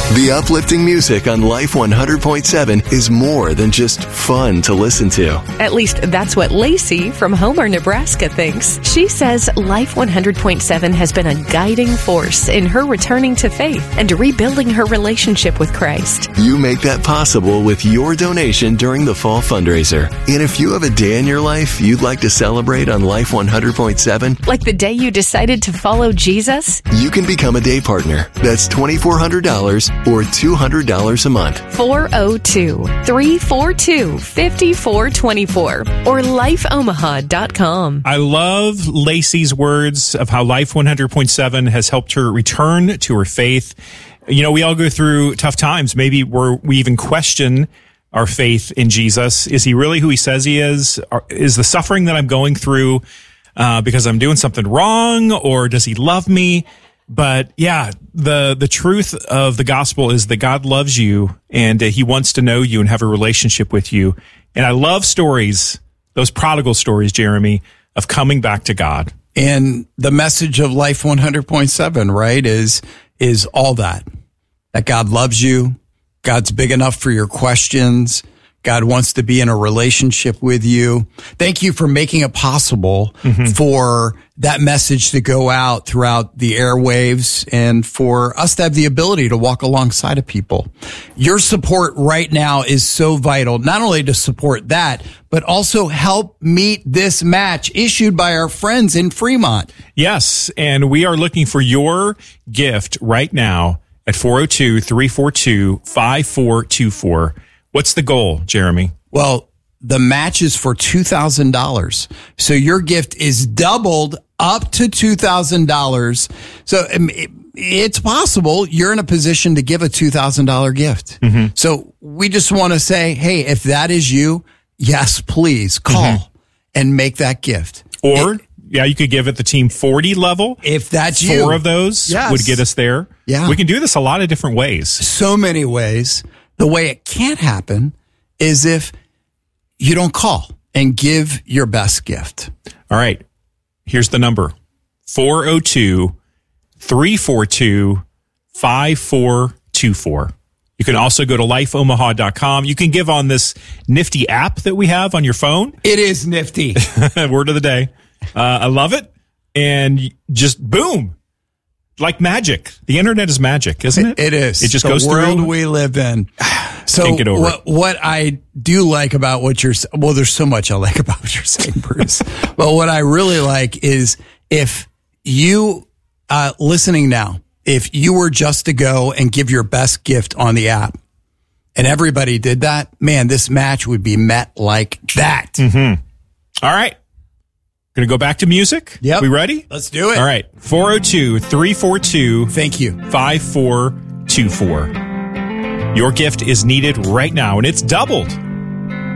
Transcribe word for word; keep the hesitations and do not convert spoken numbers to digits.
The uplifting music on Life one hundred point seven is more than just fun to listen to. At least that's what Lacey from Homer, Nebraska thinks. She says Life one hundred point seven has been a guiding force in her returning to faith and rebuilding her relationship with Christ. You make that possible with your donation during the fall fundraiser. And if you have a day in your life you'd like to celebrate on Life one hundred point seven, like the day you decided to follow Jesus, you can become a day partner. That's twenty-four hundred dollars or two hundred dollars a month. four oh two, three four two, five four two four or life omaha dot com. I love Lacey's words of how Life one hundred point seven has helped her return to her faith. You know, we all go through tough times. Maybe we're, we even question our faith in Jesus. Is he really who he says he is? Is the suffering that I'm going through uh, because I'm doing something wrong, or does he love me? But yeah, the the truth of the gospel is that God loves you and uh, he wants to know you and have a relationship with you. And I love stories, those prodigal stories, Jeremy, of coming back to God. And the message of Life one hundred point seven, right, is is all that. That God loves you. God's big enough for your questions. God wants to be in a relationship with you. Thank you for making it possible mm-hmm. for that message to go out throughout the airwaves and for us to have the ability to walk alongside of people. Your support right now is so vital, not only to support that, but also help meet this match issued by our friends in Fremont. Yes, and we are looking for your gift right now at four oh two, three four two, five four two four. What's the goal, Jeremy? Well, the match is for two thousand dollars. So your gift is doubled up to two thousand dollars. So it, it's possible you're in a position to give a two thousand dollars gift. Mm-hmm. So we just want to say, hey, if that is you, yes, please call mm-hmm. and make that gift. Or, it, yeah, you could give at the Team forty level. If that's Four you. Four of those yes. would get us there. Yeah. We can do this a lot of different ways. So many ways. The way it can't happen is if you don't call and give your best gift. All right. Here's the number. four oh two, three four two, five four two four. You can also go to life omaha dot com. You can give on this nifty app that we have on your phone. It is nifty. Word of the day. Uh, I love it. And just boom. Like magic. The internet is magic, isn't it? It is. It just the goes through. The world we live in. So Can't get over what, it. what I do like about what you're, well, there's so much I like about what you're saying, Bruce. But what I really like is if you, uh, listening now, if you were just to go and give your best gift on the app and everybody did that, man, this match would be met like that. Mm-hmm. All right. Going to go back to music? Yep. We ready? Let's do it. All right. four oh two, three four two, Thank you. five four two four. Your gift is needed right now, and it's doubled